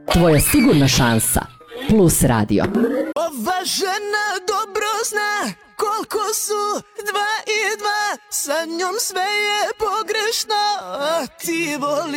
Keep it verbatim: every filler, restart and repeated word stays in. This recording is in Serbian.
Tvoja sigurna šansa. Plus radio. Ova žena dobro zna koliko su dva i dva, sa njom sve je pogrešno, a ti voli